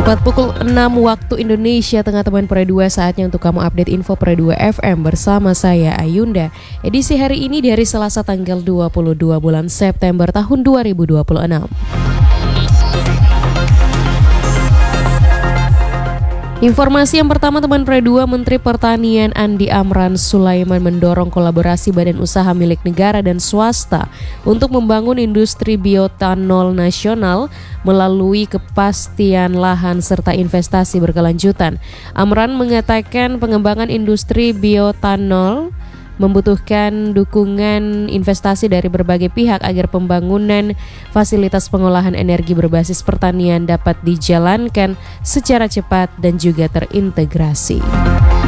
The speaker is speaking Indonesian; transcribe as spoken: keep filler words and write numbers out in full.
Tepat pukul enam waktu Indonesia Tengah, teman Pro dua, saatnya untuk kamu update info Pro dua F M bersama saya Ayunda. Edisi hari ini dari Selasa tanggal dua puluh dua bulan September tahun dua ribu dua puluh enam. Informasi yang pertama, teman Pro dua, Menteri Pertanian Andi Amran Sulaiman mendorong kolaborasi badan usaha milik negara dan swasta untuk membangun industri bioetanol nasional melalui kepastian lahan serta investasi berkelanjutan. Amran mengatakan pengembangan industri bioetanol membutuhkan dukungan investasi dari berbagai pihak agar pembangunan fasilitas pengolahan energi berbasis pertanian dapat dijalankan secara cepat dan juga terintegrasi.